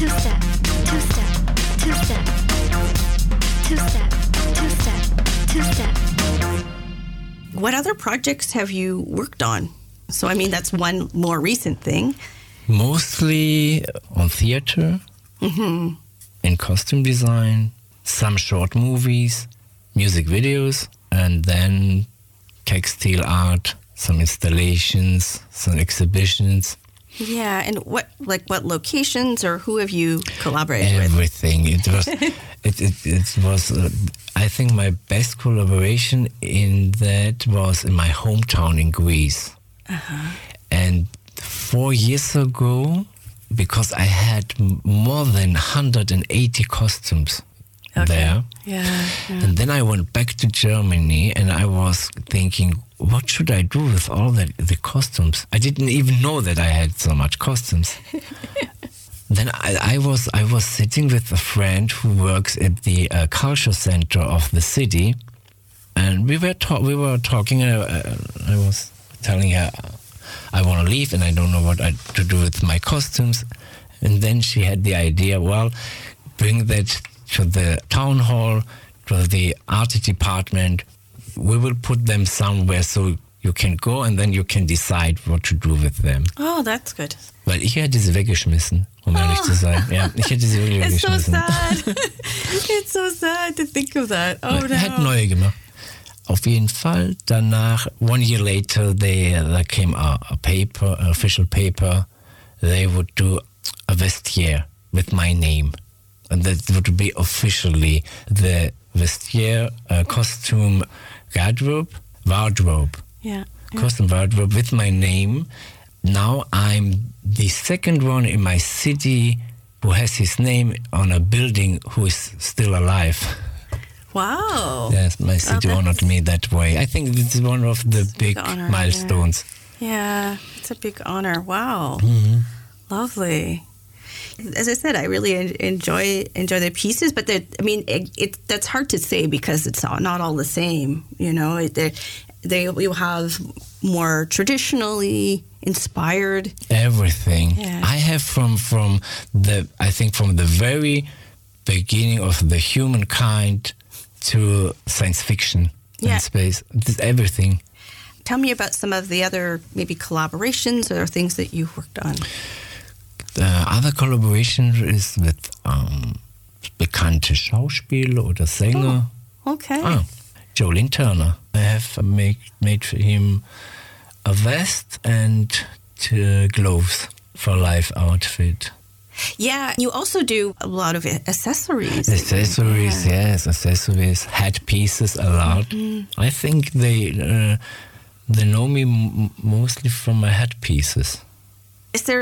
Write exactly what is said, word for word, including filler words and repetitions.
two-step, two-step, two-step, two-step, two-step, two-step. What other projects have you worked on? So, I mean, that's one more recent thing. Mostly on theater, Mm-hmm. in costume design, some short movies, music videos, and then textile art, some installations, some exhibitions. Yeah, and what, like, what locations or who have you collaborated with? Everything. It was, it, it, it was. Uh, I think my best collaboration in that was in my hometown in Greece. Uh-huh. And four years ago, because I had m- more than one hundred eighty costumes Okay. there, Yeah, yeah. and then I went back to Germany, and I was thinking, what should I do with all the, the costumes? I didn't even know that I had so much costumes. Then I, I was I was sitting with a friend who works at the uh, culture center of the city, and we were ta- we were talking. Uh, uh, I was telling her uh, I want to leave and I don't know what I, to do with my costumes, and then she had the idea. Well, bring that to the town hall, to the art department. We will put them somewhere so you can go and then you can decide what to do with them. Oh, that's good. Weil ich hätte sie weggeschmissen, um ehrlich zu sein. Ja, ich hätte sie wirklich It's so weggeschmissen. sad. It's so sad to think of that. Oh, Er hat no. neue gemacht. Auf jeden Fall. Danach, one year later, they, there came a, a paper, an official paper. They would do a vestiaire with my name. And that would be officially the vestiaire, uh, costume, wardrobe, wardrobe. Yeah. Costume wardrobe with my name. Now I'm the second one in my city who has his name on a building who is still alive. Wow. Yes, my city that's- honored me that way. I think this is one of the big honor, milestones. Yeah, it's a big honor. Wow. Mm-hmm. Lovely. As I said, I really en- enjoy enjoy the pieces, but they're- I mean, it, it that's hard to say because it's all, not all the same. You know, It- they they you have more traditionally inspired. Everything. Yeah. I have from from the I think from the very beginning of the humankind to science fiction Yeah. and space. This everything. Tell me about some of the other maybe collaborations or things that you've worked on. The other collaboration is with um, bekannte Schauspieler oder Sänger. Okay. Ah, Jolene Turner. I have made, made for him a vest and two gloves for live outfit. Yeah, you also do a lot of accessories. Accessories, Yeah. yes, accessories, headpieces a lot. I think they uh, they know me m- mostly from my headpieces. Is there